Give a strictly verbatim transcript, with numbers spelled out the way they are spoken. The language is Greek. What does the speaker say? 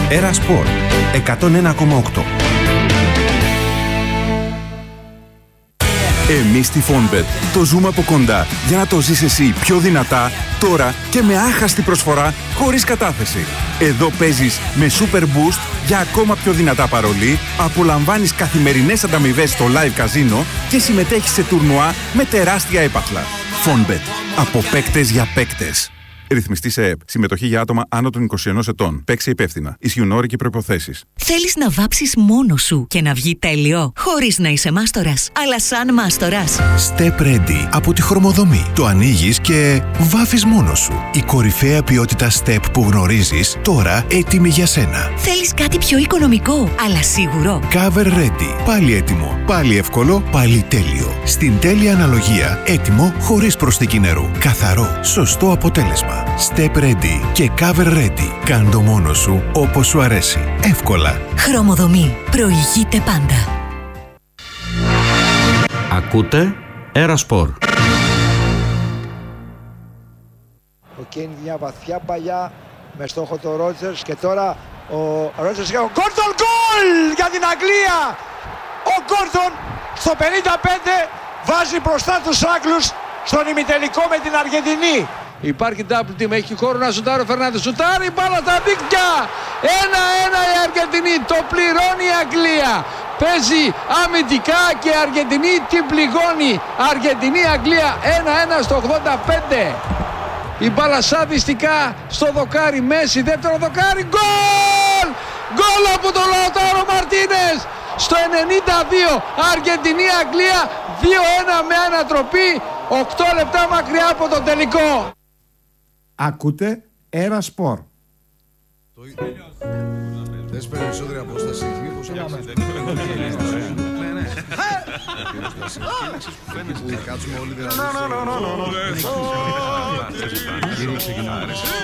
Έρα Σπορ εκατόν ένα κόμμα οκτώ. Εμείς στη Fonbet το ζούμε από κοντά για να το ζεις εσύ πιο δυνατά, τώρα και με άχαστη προσφορά χωρίς κατάθεση. Εδώ παίζεις με Super Boost για ακόμα πιο δυνατά παρολί, απολαμβάνεις καθημερινές ανταμοιβές στο live καζίνο και συμμετέχεις σε τουρνουά με τεράστια έπαθλα. Fonbet. Από παίκτες για παίκτες. Ρυθμιστή σε ΕΕΠ. Συμμετοχή για άτομα άνω των είκοσι ενός ετών. Παίξε υπεύθυνα. Ισχύουν όροι και προϋποθέσεις. Θέλεις να βάψεις μόνος σου και να βγει τέλειο, χωρίς να είσαι μάστορας, αλλά σαν μάστορας. Step Ready από τη Χρωμοδομή. Το ανοίγεις και βάφεις μόνος σου. Η κορυφαία ποιότητα Step που γνωρίζεις, τώρα έτοιμη για σένα. Θέλεις κάτι πιο οικονομικό, αλλά σίγουρο. Cover Ready. Πάλι έτοιμο. Πάλι εύκολο. Πάλι τέλειο. Στην τέλεια αναλογία. Έτοιμο χωρίς προσθήκη νερού. Καθαρό. Σωστό αποτέλεσμα. Step Ready και Cover Ready. Κάν' το μόνος σου όπως σου αρέσει. Εύκολα. Χρωμοδομή. Προηγείται πάντα. Ακούτε Έρα Σπορ. Ο Κέιν μια βαθιά παλιά με στόχο το Ρότζερς και τώρα ο Ρότζερς και ο Γκόρντον γκολ για την Αγγλία. Ο Γκόρντον στο πενήντα πέντε βάζει μπροστά τους Άγγλους στον ημιτελικό με την Αργεντινή. Υπάρχει double team, έχει χώρο να σουτάρει ο Φερνάντες, σουτάρει, μπάλα στα δίκτυα, ένα ένα η Αργεντινή, το πληρώνει η Αγγλία, παίζει αμυντικά και η Αργεντινή την πληγώνει, Αργεντινή-Αγγλία ένα ένα στο ογδόντα πέντε, η μπάλα σαδιστικά στο δοκάρι, Μέση, δεύτερο δοκάρι, γκολ, γκολ από τον Λαουτάρο Μαρτίνες, στο ενενήντα δύο, Αργεντινή-Αγγλία δύο ένα με ανατροπή, οκτώ λεπτά μακριά από τον τελικό. Ακούτε Έρα Σπορ. Θες περισσότερη απόσταση. Θα κάτσουμε όλοι δηλαδή. Κύριε ξεκινάμε.